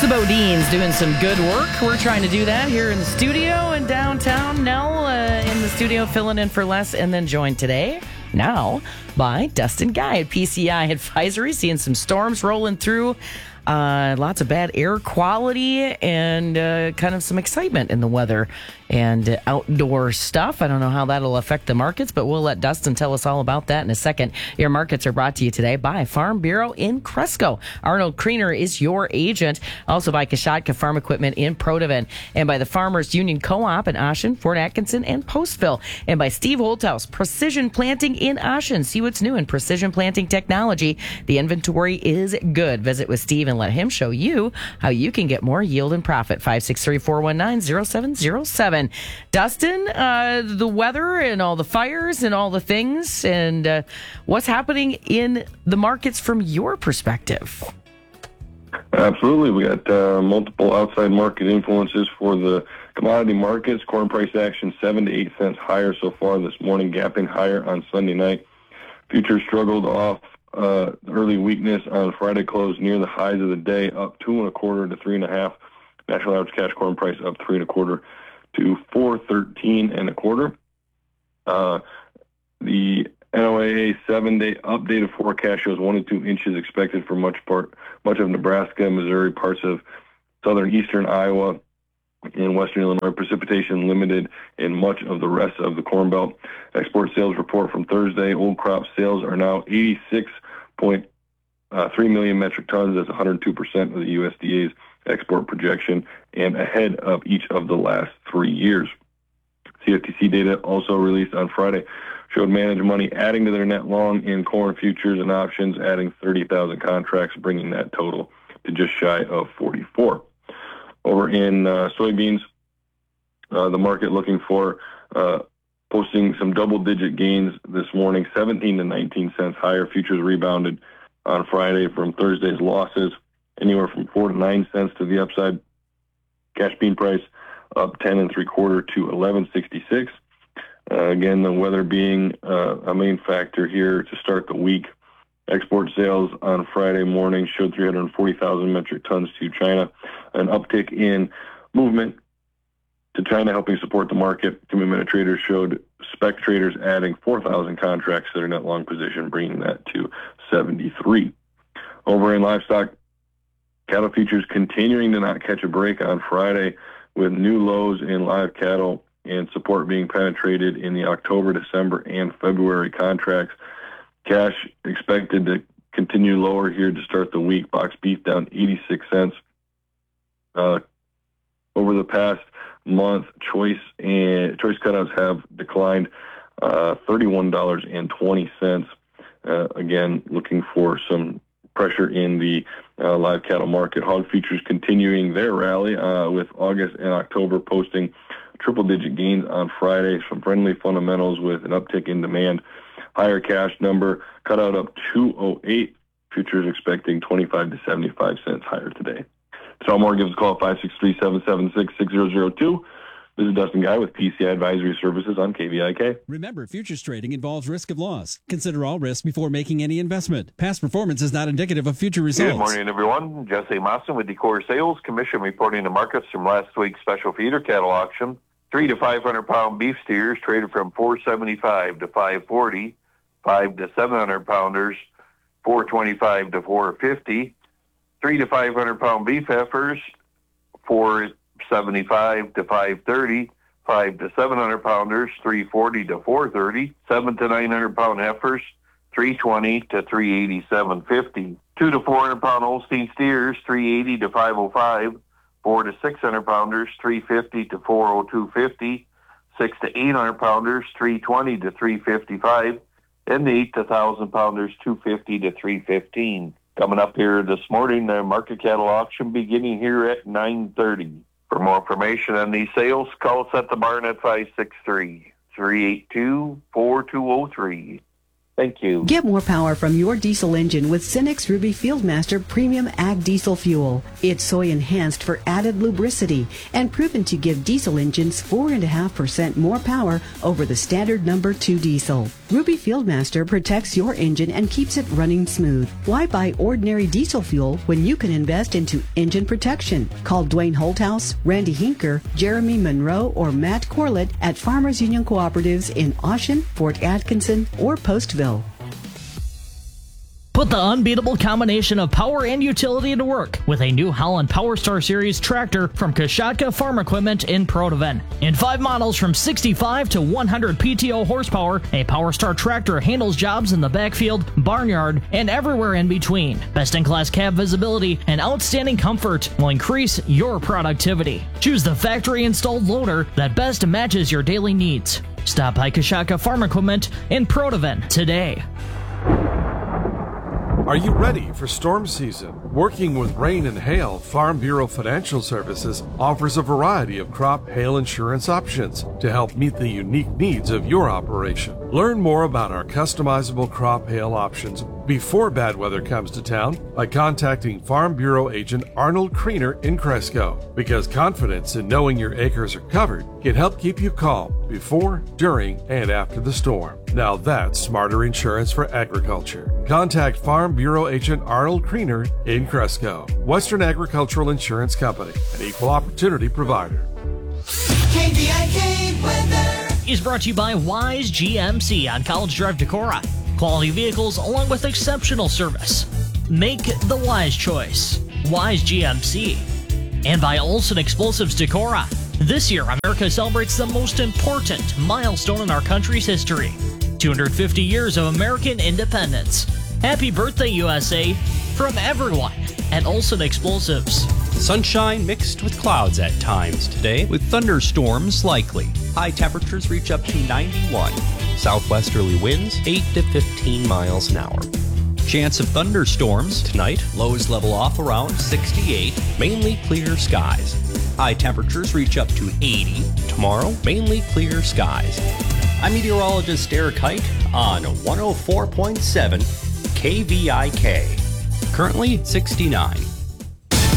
the Bodines doing some good work. We're trying to do that here in the studio in downtown. Nell in the studio filling in for Les, and then joined today now by Dustin Guy at PCI Advisory, seeing some storms rolling through. Lots of bad air quality and kind of some excitement in the weather and outdoor stuff. I don't know how that'll affect the markets, but we'll let Dustin tell us all about that in a second. Your markets are brought to you today by Farm Bureau in Cresco. Arnold Kriener is your agent. Also by Kashatka Farm Equipment in Protivin. And by the Farmers Union Co-op in Ashen, Fort Atkinson, and Postville. And by Steve Holthouse, Precision Planting in Ashen. See what's new in precision planting technology. The inventory is good. Visit with Steve and let him show you how you can get more yield and profit. 563-419-0707. Dustin, the weather and all the fires and all the things, and what's happening in the markets from your perspective? Absolutely. We got multiple outside market influences for the commodity markets. Corn price action 7 to 8 cents higher so far this morning, gapping higher on Sunday night. Futures struggled off early weakness on Friday, closed near the highs of the day, up 2.25 to 3.5. National average cash corn price up 3.25 to 413.25. The NOAA 7-day updated forecast shows 1 to 2 inches expected for much of Nebraska, Missouri, parts of southern eastern Iowa, and western Illinois. Precipitation limited in much of the rest of the Corn Belt. Export sales report from Thursday. Old crop sales are now 86.3 million metric tons. That's 102% of the USDA's export projection and ahead of each of the last 3 years. CFTC data also released on Friday showed managed money adding to their net long in corn futures and options, adding 30,000 contracts, bringing that total to just shy of 44. Over in soybeans, the market looking for posting some double-digit gains this morning, 17 to 19 cents higher. Futures rebounded on Friday from Thursday's losses, anywhere from 4 to 9 cents to the upside. Cash bean price up 10.75 to 11.66. Again, the weather being a main factor here to start the week. Export sales on Friday morning showed 340,000 metric tons to China, an uptick in movement to China helping support the market. Commitment of traders showed spec traders adding 4,000 contracts to their net long position, bringing that to 73. Over in livestock, cattle futures continuing to not catch a break on Friday with new lows in live cattle and support being penetrated in the October, December, and February contracts. Cash expected to continue lower here to start the week. Box beef down 86 cents. Over the past month, choice cutouts have declined $31.20. Again, looking for some pressure in the live cattle market. Hog futures continuing their rally with August and October posting triple-digit gains on Friday. Some friendly fundamentals with an uptick in demand. Higher cash number, cutout up 208. Futures expecting 25 to 75 cents higher today. So more, give us a call at 563-776-6002. This is Dustin Guy with PCI Advisory Services on KVIK. Remember, futures trading involves risk of loss. Consider all risks before making any investment. Past performance is not indicative of future results. Good morning, everyone. Jesse Mawson with Decor Sales Commission reporting the markets from last week's special feeder cattle auction. 3 to 500 pound beef steers traded from $475 to $540. 5 to 700 pounders, $425 to $450. 3 to 500 pound beef heifers, $475 to $530. 5 to 700 pounders, $340 to $430. 7 to 900 pound heifers, $320 to $387.50. 2 to 400 pound Holstein steers, $380 to $505. 4 to 600 pounders, $350 to $402.50. 6 to 800 pounders, $320 to $355. And the 8 to 1,000 pounders, $250 to $315. Coming up here this morning, the market cattle auction beginning here at 9:30. For more information on these sales, call us at the barn at 563-382-4203. Thank you. Get more power from your diesel engine with Cenex Ruby Fieldmaster Premium Ag Diesel Fuel. It's soy enhanced for added lubricity and proven to give diesel engines 4.5% more power over the standard number 2 diesel. Ruby Fieldmaster protects your engine and keeps it running smooth. Why buy ordinary diesel fuel when you can invest into engine protection? Call Dwayne Holthouse, Randy Hinker, Jeremy Monroe, or Matt Corlett at Farmers Union Cooperatives in Oshen, Fort Atkinson, or Postville. Put the unbeatable combination of power and utility to work with a New Holland PowerStar Series tractor from Kashatka Farm Equipment in Protoven. In 5 models from 65 to 100 PTO horsepower, a PowerStar tractor handles jobs in the backfield, barnyard, and everywhere in between. Best-in-class cab visibility and outstanding comfort will increase your productivity. Choose the factory-installed loader that best matches your daily needs. Stop by Kashatka Farm Equipment in Protoven today. Are you ready for storm season? Working with rain and hail, Farm Bureau Financial Services offers a variety of crop hail insurance options to help meet the unique needs of your operation. Learn more about our customizable crop hail options before bad weather comes to town by contacting Farm Bureau agent Arnold Kriener in Cresco, because confidence in knowing your acres are covered can help keep you calm before, during, and after the storm. Now that's smarter insurance for agriculture. Contact Farm Bureau agent Arnold Kriener in Cresco. Western Agricultural Insurance Company, an equal opportunity provider. KVIK weather Is brought to you by Wise GMC on College Drive, Decorah. Quality vehicles along with exceptional service. Make the wise choice. Wise GMC. And by Olson Explosives Decorah. This year, America celebrates the most important milestone in our country's history. 250 years of American independence. Happy birthday, USA, from everyone at Olson Explosives. Sunshine mixed with clouds at times today, with thunderstorms likely. High temperatures reach up to 91. Southwesterly winds 8 to 15 miles an hour. Chance of thunderstorms tonight. Lows level off around 68. Mainly clear skies. High temperatures reach up to 80. Tomorrow, mainly clear skies. I'm meteorologist Eric Hite on 104.7 KVIK. Currently 69.